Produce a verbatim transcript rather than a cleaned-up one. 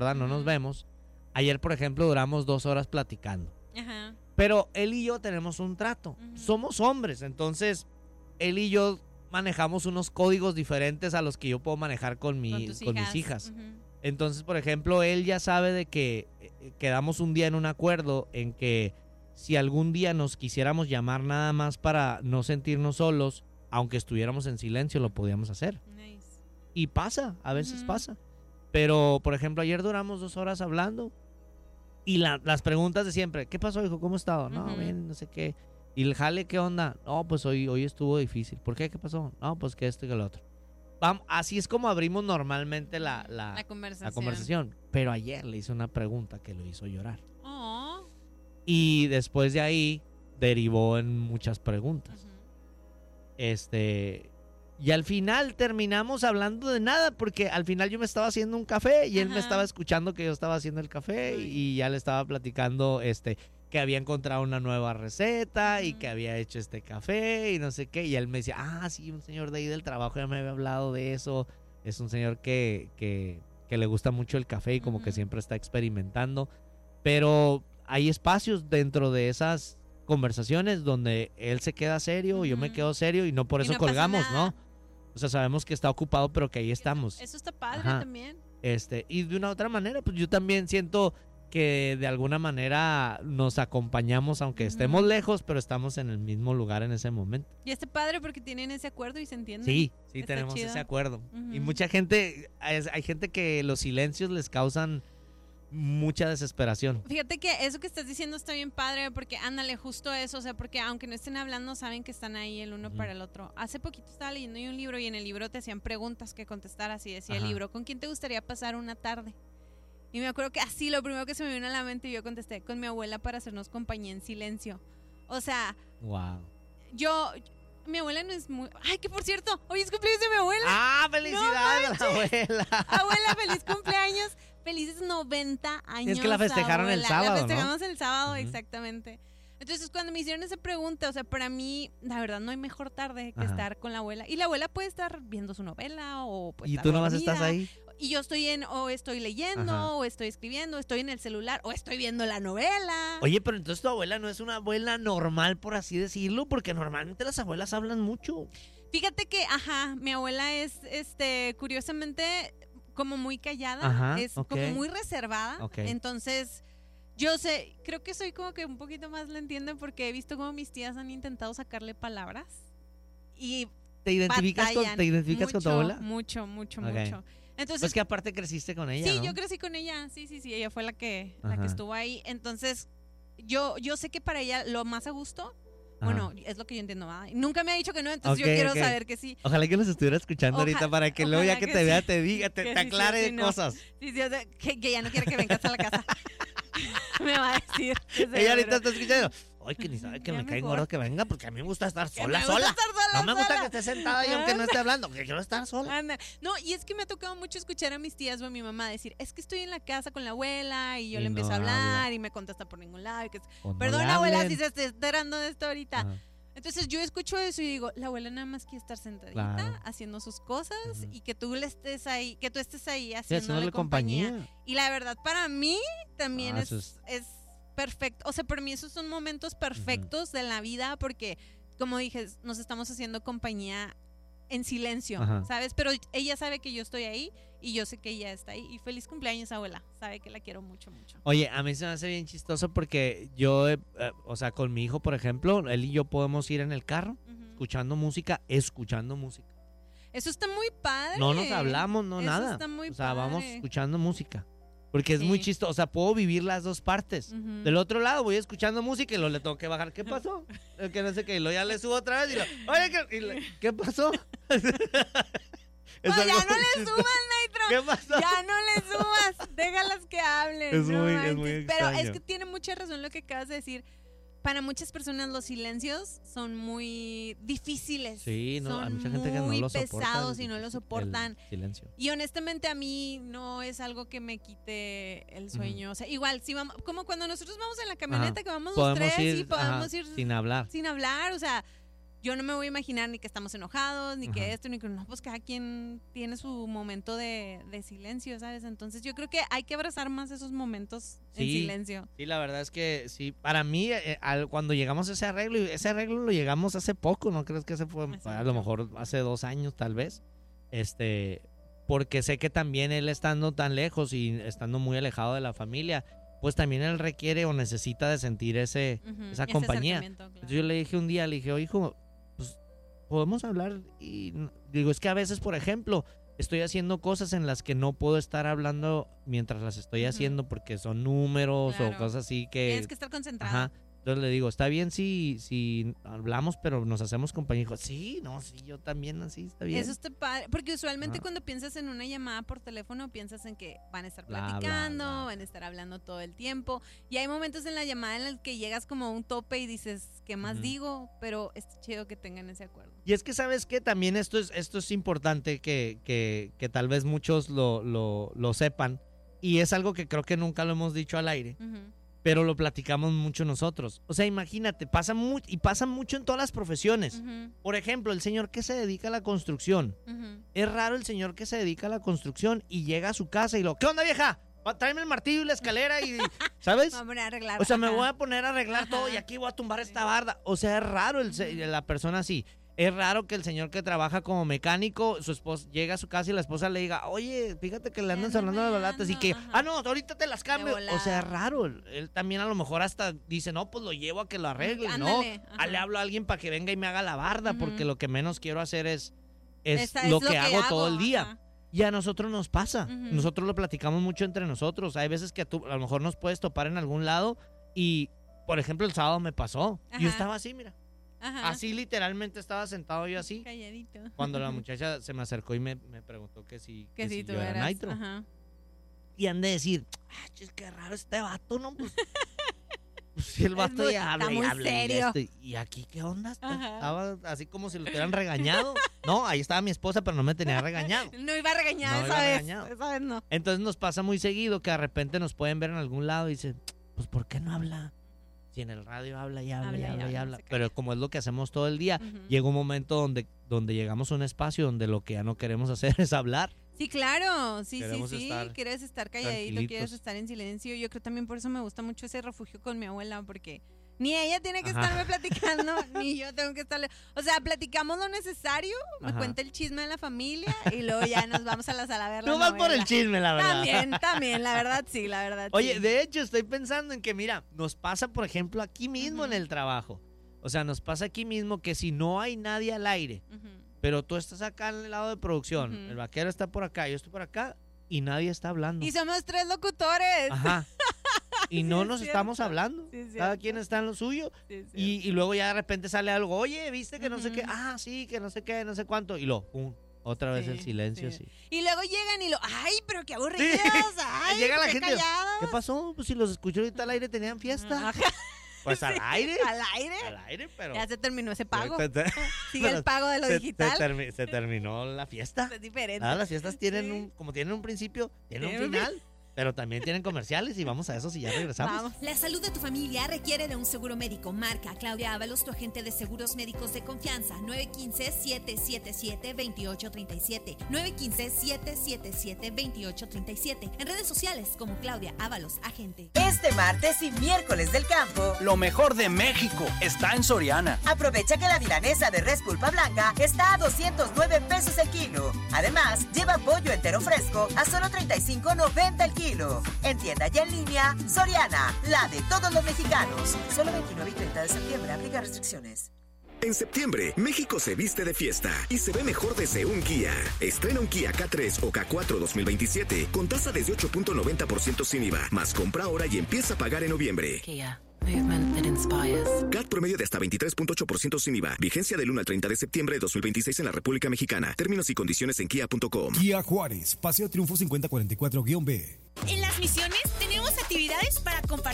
¿verdad? No nos vemos. Ayer, por ejemplo, duramos dos horas platicando. Ajá. Pero él y yo tenemos un trato. Uh-huh. Somos hombres, entonces él y yo manejamos unos códigos diferentes a los que yo puedo manejar con, mi, con, con mis hijas. Uh-huh. Entonces, por ejemplo, él ya sabe de que eh, quedamos un día en un acuerdo en que si algún día nos quisiéramos llamar nada más para no sentirnos solos, aunque estuviéramos en silencio, lo podíamos hacer. Nice. Y pasa, a veces uh-huh. pasa. Pero, por ejemplo, ayer duramos dos horas hablando y la, las preguntas de siempre. ¿Qué pasó, hijo? ¿Cómo has estado? Uh-huh. No, bien, no sé qué. ¿Y el jale qué onda? No, pues hoy, hoy estuvo difícil. ¿Por qué? ¿Qué pasó? No, pues que esto y que lo otro. Vamos, así es como abrimos normalmente la, la, la, conversación. la conversación. Pero ayer le hice una pregunta que lo hizo llorar. Oh. Y después de ahí derivó en muchas preguntas. Uh-huh. Este... Y al final terminamos hablando de nada, porque al final yo me estaba haciendo un café y Ajá. él me estaba escuchando que yo estaba haciendo el café Ay. y ya le estaba platicando este que había encontrado una nueva receta Ajá. y que había hecho este café y no sé qué. Y él me decía, ah, sí, un señor de ahí del trabajo ya me había hablado de eso. Es un señor que, que, que le gusta mucho el café y como Ajá. que siempre está experimentando. Pero hay espacios dentro de esas conversaciones donde él se queda serio, Ajá. yo me quedo serio y no por y eso no colgamos, ¿no? O sea, sabemos que está ocupado, pero que ahí estamos. Eso está padre Ajá. también. Este, y de una otra manera, pues yo también siento que de alguna manera nos acompañamos, aunque uh-huh. estemos lejos, pero estamos en el mismo lugar en ese momento. Y está padre porque tienen ese acuerdo y se entienden. Sí, sí, está tenemos chido. ese acuerdo. Uh-huh. Y mucha gente, hay, hay gente que los silencios les causan mucha desesperación. Fíjate que eso que estás diciendo está bien padre, porque ándale, justo eso, o sea, porque aunque no estén hablando, saben que están ahí el uno uh-huh. para el otro. Hace poquito estaba leyendo un libro y en el libro te hacían preguntas que contestaras y decía Ajá. el libro, ¿con quién te gustaría pasar una tarde? Y me acuerdo que así lo primero que se me vino a la mente y yo contesté, con mi abuela para hacernos compañía en silencio. O sea, wow. yo... Mi abuela no es muy... Ay, que por cierto, hoy es cumpleaños de mi abuela. ¡Ah, felicidades no a la abuela! Abuela, feliz cumpleaños. Felices noventa años. Es que la festejaron abuela. el sábado, La festejamos ¿no? el sábado, uh-huh. exactamente. Entonces, cuando me hicieron esa pregunta, o sea, para mí, la verdad, no hay mejor tarde que Ajá. estar con la abuela. Y la abuela puede estar viendo su novela o puede ¿Y estar tú nomás dormida, estás ahí? Y yo estoy en, o estoy leyendo, Ajá. o estoy escribiendo, o estoy en el celular, o estoy viendo la novela. Oye, pero entonces tu abuela no es una abuela normal, por así decirlo, porque normalmente las abuelas hablan mucho. Fíjate que, ajá, mi abuela es, este, curiosamente, como muy callada, ajá, es okay. como muy reservada. Okay. Entonces, yo sé, creo que soy como que un poquito más la entiendo porque he visto como mis tías han intentado sacarle palabras y ¿Te identificas, con, ¿te identificas mucho, con tu abuela? Mucho, mucho, okay. mucho. Entonces, pues que aparte creciste con ella, Sí, ¿no? yo crecí con ella, sí, sí, sí, ella fue la que, la que estuvo ahí. Entonces, yo, yo sé que para ella lo más a gusto, Ajá. bueno, es lo que yo entiendo, ¿verdad? Nunca me ha dicho que no, entonces okay, yo quiero okay. saber que sí. Ojalá que nos estuviera escuchando Oja, ahorita para que luego ya que, que te sí. vea te diga, te, te sí, aclare sí, de sí, no. cosas. Sí, sí, o sea, que, que ya no quiere que vengas a la casa. Me va a decir. Ella ahorita está escuchando. Ay, que ni sabe que ya me cae gordo que venga, porque a mí me gusta estar sola, me sola. Gusta estar sola. No me gusta sola. que esté sentada y aunque no esté hablando, que quiero estar sola. Anda. No, y es que me ha tocado mucho escuchar a mis tías o a mi mamá decir, es que estoy en la casa con la abuela y yo y le empiezo no a hablar habla. Y me contesta por ningún lado. Y que... no Perdón, abuela, si se está enterando de esto ahorita. Ajá. Entonces yo escucho eso y digo, la abuela nada más quiere estar sentadita, claro. haciendo sus cosas uh-huh. y que tú le estés ahí, que tú estés ahí haciéndole sí, compañía. compañía. Y la verdad, para mí también ah, es, es... es perfecto. O sea, para mí esos son momentos perfectos uh-huh. de la vida porque, como dije, nos estamos haciendo compañía en silencio, Ajá. ¿sabes? Pero ella sabe que yo estoy ahí y yo sé que ella está ahí. Y feliz cumpleaños, abuela. Sabe que la quiero mucho, mucho. Oye, a mí se me hace bien chistoso porque yo, eh, o sea, con mi hijo, por ejemplo, él y yo podemos ir en el carro uh-huh. escuchando música, escuchando música. Eso está muy padre. No nos hablamos, no Eso nada. Está muy o sea, padre. vamos escuchando música. Porque es sí. muy chistoso, o sea, puedo vivir las dos partes. Uh-huh. Del otro lado voy escuchando música y luego le tengo que bajar. ¿Qué pasó? El que no sé qué, y luego ya le subo otra vez y lo, oye, ¿qué, y le, ¿qué pasó? No, ya no le subas, Nitro. ¿Qué pasó? Ya no le subas, déjalas que hablen. Es no muy, manches. es muy Pero extraño. es que tiene mucha razón lo que acabas de decir. Para muchas personas los silencios son muy difíciles. Sí, no, son hay mucha gente que no lo soporta. Muy pesados y no lo soportan. El silencio. Y honestamente a mí no es algo que me quite el sueño. Uh-huh. O sea, igual, si vamos, como cuando nosotros vamos en la camioneta, ajá. que vamos los tres ir, y podemos ajá, ir sin hablar. Sin hablar, o sea, yo no me voy a imaginar ni que estamos enojados, ni Ajá. que esto, ni que no, pues cada quien tiene su momento de, de silencio, ¿sabes? Entonces yo creo que hay que abrazar más esos momentos Sí, en silencio. Sí, la verdad es que sí, para mí, eh, al, cuando llegamos a ese arreglo, y ese arreglo lo llegamos hace poco, ¿no crees que ese fue, Hace a lo mucho. mejor hace dos años tal vez? Este, porque sé que también él estando tan lejos y estando muy alejado de la familia, pues también él requiere o necesita de sentir ese, Ujú, esa ese compañía. acercamiento, claro. Entonces yo le dije un día, le dije, oye, hijo, pues podemos hablar. Y n- digo, es que a veces, por ejemplo, estoy haciendo cosas en las que no puedo estar hablando mientras las estoy Ujú. haciendo porque son números Claro. o cosas así que... Tienes que estar concentrado. Ajá. Entonces le digo, está bien si, si hablamos, pero nos hacemos compañía. Dijo, sí, no, sí, yo también así, está bien. Eso está padre, porque usualmente Ajá. cuando piensas en una llamada por teléfono piensas en que van a estar Bla, bla, platicando, bla. van a estar hablando todo el tiempo y hay momentos en la llamada en los que llegas como a un tope y dices, ¿qué más Ujú. digo? Pero es chido que tengan ese acuerdo. Y es que, ¿sabes qué? También esto es, esto es importante que, que, que tal vez muchos lo, lo, lo sepan. Y es algo que creo que nunca lo hemos dicho al aire, Ujú. pero lo platicamos mucho nosotros. O sea, imagínate, pasa mucho, y pasa mucho en todas las profesiones. Ujú, Por ejemplo, el señor que se dedica a la construcción. ujú. Es raro el señor que se dedica a la construcción y llega a su casa y lo, ¿qué onda, vieja? Va, tráeme el martillo y la escalera y, ¿sabes? Vamos a arreglar. O sea, me ajá. voy a poner a arreglar Ajá. todo y aquí voy a tumbar esta barda. O sea, es raro el se- la persona así. Es raro que el señor que trabaja como mecánico, su esposa llega a su casa y la esposa le diga, oye, fíjate que le andan anda sonando las balatas y que, rayando, ah, ajá. no, ahorita te las cambio. volada. O sea, es raro. Él también a lo mejor hasta dice, no, pues lo llevo a que lo arregle, ¿no? Ándale, Ah, le ajá. hablo a alguien para que venga y me haga la barda, Ujú. porque lo que menos quiero hacer es, es Esa lo que hago todo el día. ajá. Y a nosotros nos pasa. Ujú. Nosotros lo platicamos mucho entre nosotros. Hay veces que tú a lo mejor nos puedes topar en algún lado y, por ejemplo, el sábado me pasó. Yo Ajá. estaba así, mira. Ajá. Así literalmente estaba sentado yo así. Calladito. Cuando la muchacha se me acercó y me, me preguntó que si, Que que si si tú yo era eras. Nitro. Ajá. Y han de decir, ah, chis, qué raro este vato, ¿no? Pues, pues si el vato muy- ya habla está y muy habla y serio. esto, y- y aquí, ¿qué onda? Está- Ajá. Estaba así como si lo hubieran regañado. No, ahí estaba mi esposa, pero no me tenía regañado. No iba a regañar No esa iba vez. regañado. Esa vez no. Entonces nos pasa muy seguido que de repente nos pueden ver en algún lado y dicen, pues ¿por qué no habla? Si en el radio habla y habla, Habla y y habla y habla, habla. se calla. Pero como es lo que hacemos todo el día, Ujú. llega un momento donde, donde llegamos a un espacio donde lo que ya no queremos hacer es hablar. Sí, claro, sí, Queremos sí, sí, estar quieres estar calladito, tranquilitos. quieres estar en silencio. Yo creo también por eso me gusta mucho ese refugio con mi abuela, porque ni ella tiene que Ajá. estarme platicando, ni yo tengo que estarle. O sea, platicamos lo necesario, me Ajá. cuenta el chisme de la familia y luego ya nos vamos a la sala a ver la Tú vas por el novela. chisme, la verdad. También, también, la verdad sí, la verdad Oye, sí. de hecho, estoy pensando en que, mira, nos pasa, por ejemplo, aquí mismo en Ujú. el trabajo. O sea, nos pasa aquí mismo que si no hay nadie al aire, Ujú. pero tú estás acá en el lado de producción, Ujú. el vaquero está por acá, yo estoy por acá, y nadie está hablando. Y somos tres locutores. Ajá. Y Sí, no es nos cierto. estamos hablando. Sí, es Cada cierto. quien está en lo suyo. Sí, es Y, cierto. y luego ya de repente sale algo, oye, ¿viste que no sé qué? Ujú. Ah, sí, que no sé qué, no sé cuánto. Y lo, pum, otra vez Sí, el silencio sí. así. Y luego llegan y lo, ay, pero qué aburridos, ay, Llega la qué gente, callados. ¿qué pasó? Pues si los escuché ahorita al aire tenían fiesta. Ajá. Pues al Sí, aire. Al aire. Al aire, pero... Ya se terminó ese pago. Se, se- Sigue el pago de lo se- digital. se termi- se terminó la fiesta. Es diferente. Ah, las fiestas tienen Sí. un, como tienen un principio, tienen un Tienen un final, pero también tienen comerciales y vamos a eso si ya regresamos. Vamos. La salud de tu familia requiere de un seguro médico. Marca Claudia Ábalos, tu agente de seguros médicos de confianza. nueve uno cinco, siete siete siete, dos ocho tres siete. nueve uno cinco, siete siete siete, dos ocho tres siete. En redes sociales como Claudia Ábalos, agente. Este martes y miércoles del campo, Lo mejor de México está en Soriana. aprovecha que la milanesa de res pulpa blanca está a doscientos nueve pesos el kilo. Además, lleva pollo entero fresco a solo treinta y cinco noventa el kilo. En tienda y en línea, Soriana, la de todos los mexicanos. Solo veintinueve y treinta de septiembre, aplica restricciones. En septiembre, México se viste de fiesta y se ve mejor desde un Kia. Estrena un Kia K tres o K cuatro dos mil veintisiete con tasa desde ocho punto noventa por ciento sin I V A, más compra ahora y empieza a pagar en noviembre. Kia, movement that inspires. C A T promedio de hasta veintitrés punto ocho por ciento sin I V A. Vigencia del uno al treinta de septiembre de dos mil veintiséis en la República Mexicana. Términos y condiciones en kia punto com. Kia Juárez, Paseo Triunfo cincuenta cuarenta y cuatro B. En Las Misiones tenemos actividades para compartir